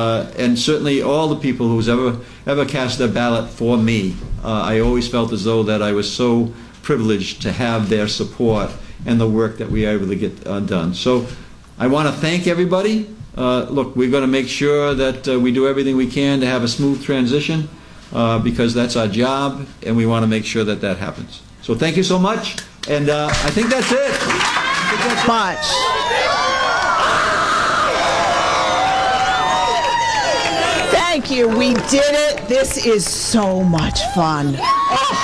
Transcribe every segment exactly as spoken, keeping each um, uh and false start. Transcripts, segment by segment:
uh, and certainly all the people who's ever ever cast their ballot for me. Uh, I always felt as though that I was so privileged to have their support and the work that we are able to get uh, done. So I want to thank everybody. Uh, look, we're going to make sure that uh, we do everything we can to have a smooth transition uh, because that's our job, and we want to make sure that that happens. So thank you so much, and uh, I think that's it. I think that's Much. Thank you. We did it. This is so much fun. Oh.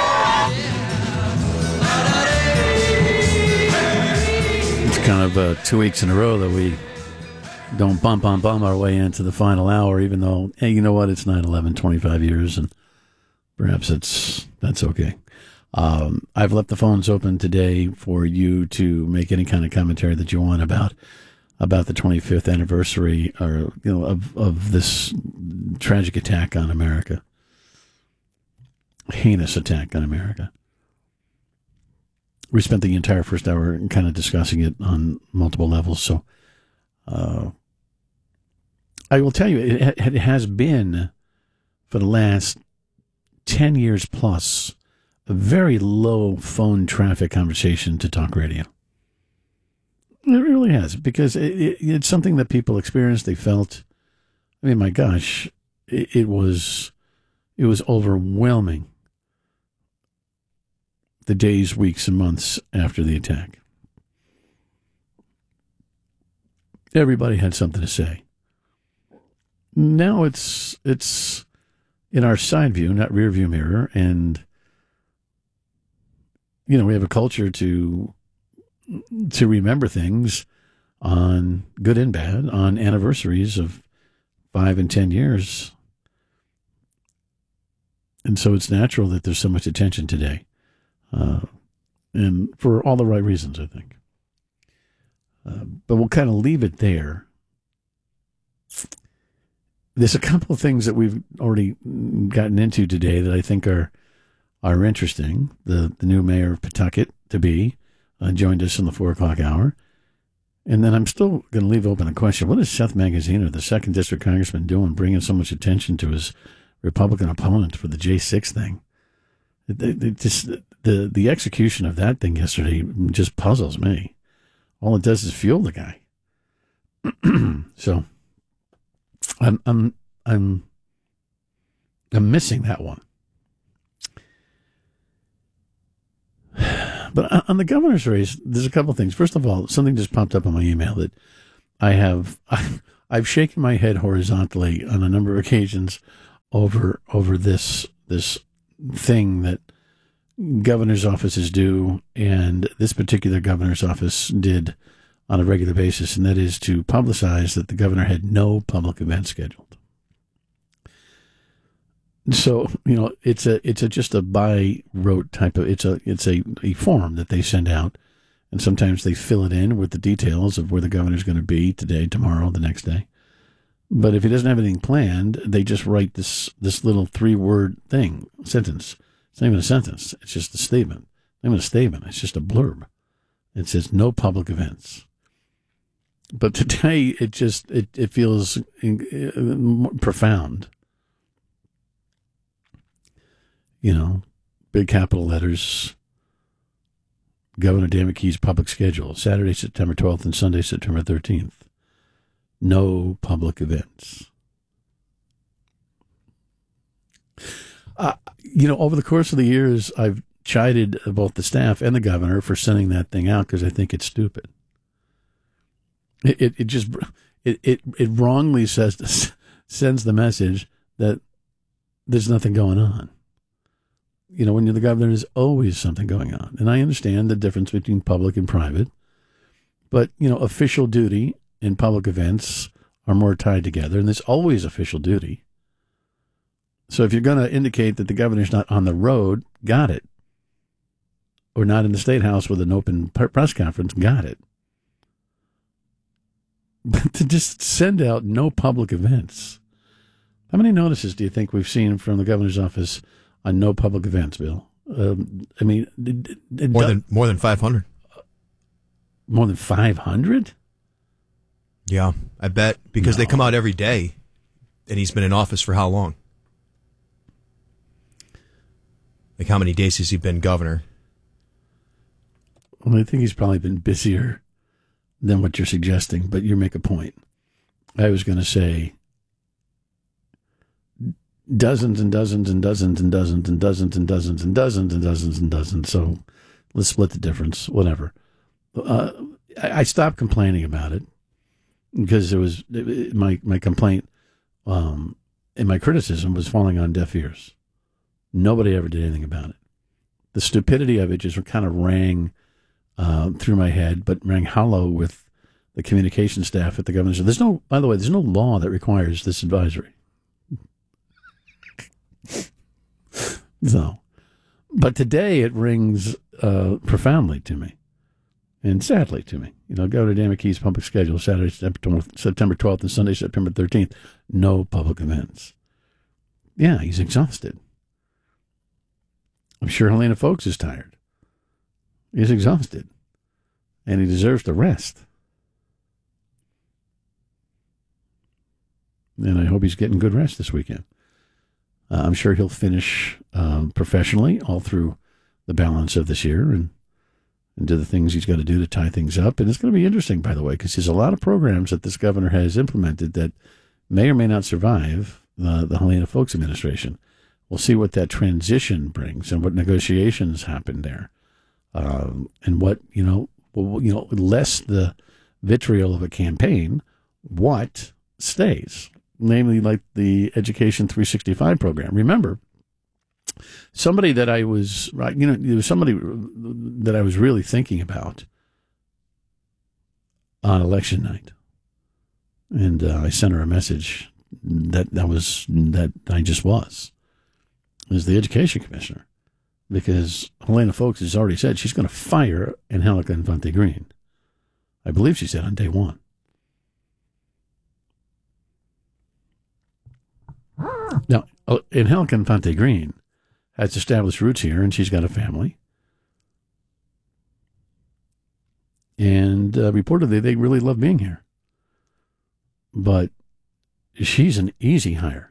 It's kind of uh, two weeks in a row that we don't bump on bump our way into the final hour, even though, hey, you know what? It's nine eleven, twenty-five years, and perhaps it's that's okay. Um, I've left the phones open today for you to make any kind of commentary that you want about about the twenty-fifth anniversary, or you know, of of this tragic attack on America, heinous attack on America. We spent the entire first hour kind of discussing it on multiple levels. So, uh, I will tell you, it, it has been for the last ten years plus a very low phone traffic conversation to talk radio. It really has, because it, it, it's something that people experienced, they felt. I mean, my gosh, it, it was it was overwhelming the days, weeks, and months after the attack. Everybody had something to say. Now it's it's in our side view, not rear view mirror, and you know, we have a culture to to remember things on good and bad, on anniversaries of five and ten years. And so it's natural that there's so much attention today. Uh, and for all the right reasons, I think. Uh, but we'll kind of leave it there. There's a couple of things that we've already gotten into today that I think are are interesting. The the new mayor of Pawtucket, to be, uh, joined us in the four o'clock hour. And then I'm still going to leave open a question. What is Seth Magaziner, the second district congressman, doing, bringing so much attention to his Republican opponent for the J six thing? It, it, it just, the, the execution of that thing yesterday just puzzles me. All it does is fuel the guy. So I'm I'm I'm I'm missing that one. But on the governor's race, there's a couple of things. First of all, something just popped up on my email that I have I've, I've shaken my head horizontally on a number of occasions over over this this thing that governor's offices do, and this particular governor's office did on a regular basis, and that is to publicize that the governor had no public event scheduled. So, you know, it's a it's a just a by rote type of it's a it's a, a form that they send out, and sometimes they fill it in with the details of where the governor's going to be today, tomorrow, the next day. But if he doesn't have anything planned, they just write this this little three word thing sentence. It's not even a sentence. It's just a statement. Not even a statement. It's just a blurb. It says no public events. But today, it just it, it feels profound. You know, big capital letters. Governor Dan McKee's public schedule: Saturday, September twelfth, and Sunday, September thirteenth. No public events. Uh, you know, over the course of the years, I've chided both the staff and the governor for sending that thing out because I think it's stupid. It it, it just it, it it wrongly says sends the message that there's nothing going on. You know, when you're the governor, there's always something going on, and I understand the difference between public and private, but you know, official duty and public events are more tied together, and there's always official duty. So if you're going to indicate that the governor's not on the road, got it. Or not in the State House with an open press conference, got it. But to just send out no public events. How many notices do you think we've seen from the governor's office on no public events, Bill? Um, I mean, it, it, more than more than five hundred. More than five hundred? Yeah, I bet, because no. They come out every day. And he's been in office for how long? Like, how many days has he been governor? Well, I think he's probably been busier than what you're suggesting, but you make a point. I was going to say dozens and dozens and dozens and dozens and dozens and dozens and dozens and dozens and dozens. So let's split the difference, whatever. Uh, I, I stopped complaining about it because it was it, my my complaint um, and my criticism was falling on deaf ears. Nobody ever did anything about it. The stupidity of it just kind of rang uh, through my head, but rang hollow with the communication staff at the governor's. There's no, by the way, there's no law that requires this advisory. So, but today it rings uh, profoundly to me, and sadly to me. You know, Governor Dan McKee's public schedule: Saturday, September twelfth, and Sunday, September thirteenth. No public events. Yeah, he's exhausted. I'm sure Helena Foulkes is tired. He's exhausted, and he deserves to rest. And I hope he's getting good rest this weekend. Uh, I'm sure he'll finish um, professionally all through the balance of this year and, and do the things he's got to do to tie things up. And it's going to be interesting, by the way, because there's a lot of programs that this governor has implemented that may or may not survive uh, the Helena Foulkes administration. We'll see what that transition brings and what negotiations happen there, um, and what you know, well, you know, less the vitriol of a campaign, what stays. Namely, like the Education three sixty-five program. Remember, somebody that I was, you know, there was somebody that I was really thinking about on election night, and uh, I sent her a message that that was that I just was, is the education commissioner, because Helena Foulkes has already said she's going to fire Angelica Infante Green. I believe she said on day one. Now, Angelica Infante Green has established roots here, and she's got a family. And uh, reportedly, they really love being here. But she's an easy hire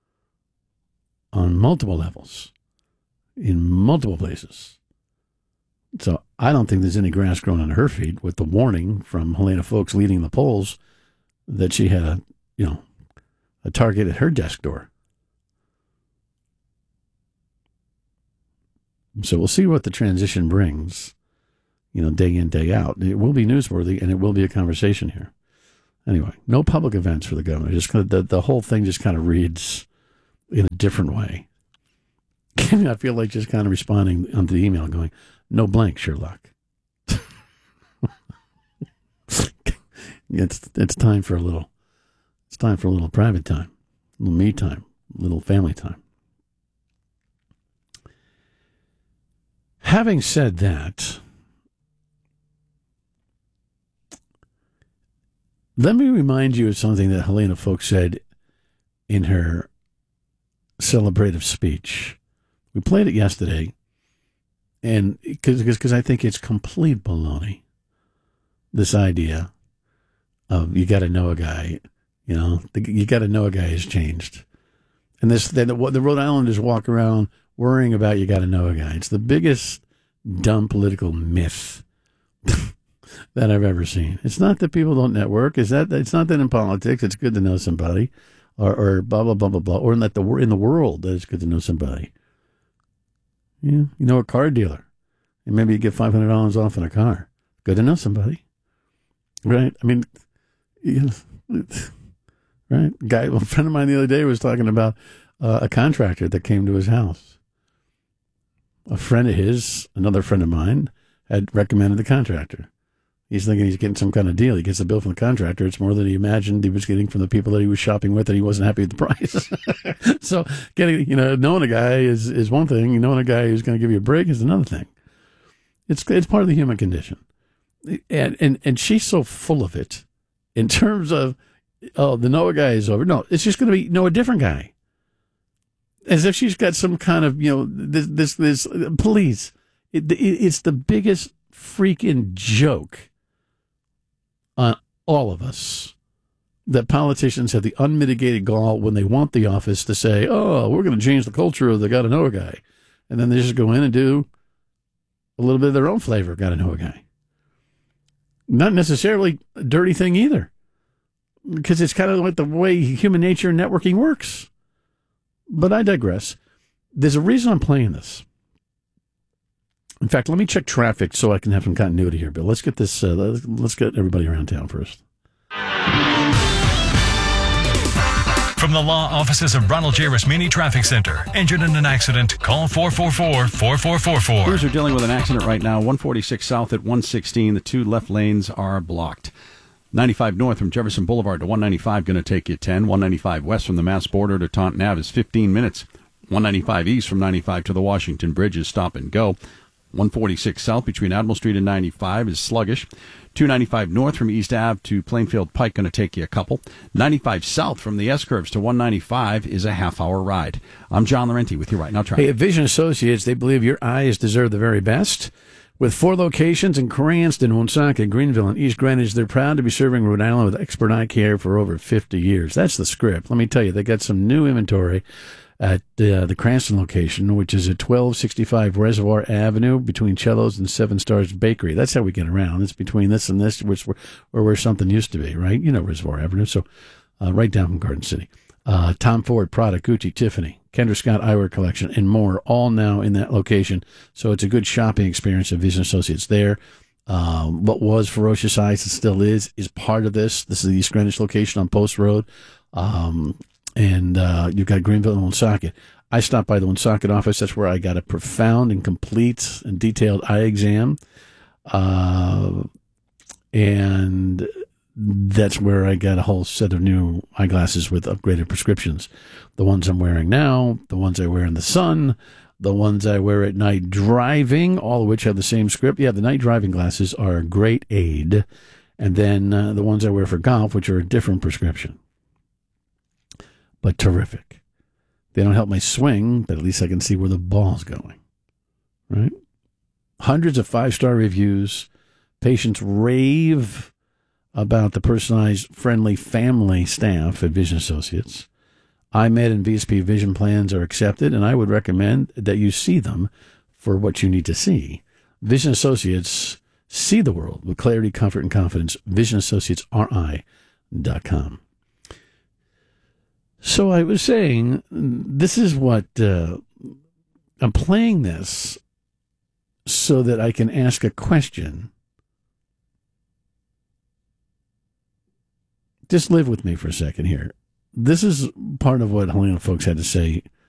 on multiple levels, in multiple places. So I don't think there's any grass growing under her feet, with the warning from Helena Foulkes leading the polls that she had a, you know, a target at her desk door. So we'll see what the transition brings, you know, day in, day out. It will be newsworthy, and it will be a conversation here. Anyway, no public events for the governor. Just kind of, the, the whole thing just kind of reads in a different way. I feel like just kind of responding onto the email going, no blank, Sherlock. it's it's time for a little, it's time for a little private time, a little me time, a little family time. Having said that, let me remind you of something that Helena Foulkes said in her celebrative speech. We played it yesterday, and because I think it's complete baloney, this idea of you got to know a guy, you know, you got to know a guy has changed. And this, the, the Rhode Islanders walk around worrying about you got to know a guy. It's the biggest dumb political myth that I've ever seen. It's not that people don't network. It's that it's not that in politics it's good to know somebody, or, or blah blah blah blah blah, or in that the in the world that it's good to know somebody. Yeah, you know, a car dealer, and maybe you get five hundred dollars off in a car. Good to know somebody, right? I mean, yeah, right? Guy, a friend of mine the other day was talking about uh, a contractor that came to his house. A friend of his, another friend of mine, had recommended the contractor. He's thinking he's getting some kind of deal. He gets a bill from the contractor. It's more than he imagined he was getting from the people that he was shopping with, and he wasn't happy with the price. So getting, you know, knowing a guy is, is one thing. Knowing a guy who's going to give you a break is another thing. It's it's part of the human condition. And, and, and she's so full of it in terms of, oh, the Noah guy is over. No, it's just going to be, no, a different guy. As if she's got some kind of, you know, this, this, this, please. It, it, it's the biggest freaking joke on all of us, that politicians have the unmitigated gall when they want the office to say, oh, we're going to change the culture of the gotta-know a guy. And then they just go in and do a little bit of their own flavor, gotta-know a guy. Not necessarily a dirty thing either, because it's kind of like the way human nature and networking works. But I digress. There's a reason I'm playing this. In fact, let me check traffic so I can have some continuity here, Bill. Let's get this, uh, let's, let's get everybody around town first. From the law offices of Ronald J. Rasmini Traffic Center. Injured in an accident? Call four four four, four four four four. Crews are dealing with an accident right now. one forty-six south at one sixteen. The two left lanes are blocked. ninety-five north from Jefferson Boulevard to one ninety-five going to take you ten. one ninety-five west from the Mass border to Taunton Ave is fifteen minutes. one ninety-five east from ninety-five to the Washington Bridge is stop and go. one forty-six south between Admiral Street and ninety-five is sluggish. two ninety-five north from East Ave to Plainfield Pike going to take you a couple. ninety-five south from the S-curves to one ninety-five is a half-hour ride. I'm John Laurenti with you right now. Hey, at Vision Associates, they believe your eyes deserve the very best. With four locations in Cranston, Woonsocket, Greenville, and East Greenwich, they're proud to be serving Rhode Island with expert eye care for over fifty years. That's the script. Let me tell you, they got some new inventory at uh, the Cranston location, which is at twelve sixty-five Reservoir Avenue between Cello's and Seven Stars Bakery. That's how we get around. It's between this and this, which where, or where something used to be, right? You know Reservoir Avenue, so uh, right down from Garden City. Uh, Tom Ford, Prada, Gucci, Tiffany, Kendra Scott Eyewear Collection, and more, all now in that location. So it's a good shopping experience at Vision Associates there. Um, what was Ferocious Eyes and still is, is part of this. This is the East Greenwich location on Post Road. Um, and uh, you've got Greenville and Woonsocket. I stopped by the Woonsocket office. That's where I got a profound and complete and detailed eye exam. Uh, and that's where I got a whole set of new eyeglasses with upgraded prescriptions. The ones I'm wearing now, the ones I wear in the sun, the ones I wear at night driving, all of which have the same script. Yeah, the night driving glasses are a great aid. And then uh, the ones I wear for golf, which are a different prescription. But terrific. They don't help my swing, but at least I can see where the ball's going. Right? Hundreds of five-star reviews. Patients rave about the personalized, friendly family staff at Vision Associates. iMed and V S P Vision plans are accepted, and I would recommend that you see them for what you need to see. Vision Associates, see the world with clarity, comfort, and confidence. vision associates r i dot com. So I was saying, this is what, uh, I'm playing this so that I can ask a question. Just live with me for a second here. This is part of what Helena folks had to say